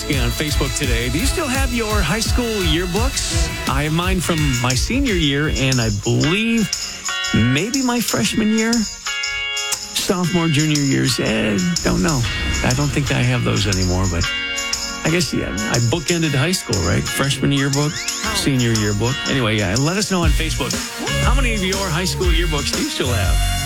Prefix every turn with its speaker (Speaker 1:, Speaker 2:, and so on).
Speaker 1: asking on Facebook today, do you still have your high school yearbooks? I have mine from my senior year and I believe maybe my freshman year. Sophomore, junior years, don't know. I don't think I have those anymore, but I guess, yeah, I bookended high school, right? Freshman yearbook, senior yearbook. Anyway, yeah, let us know on Facebook. How many of your high school yearbooks do you still have?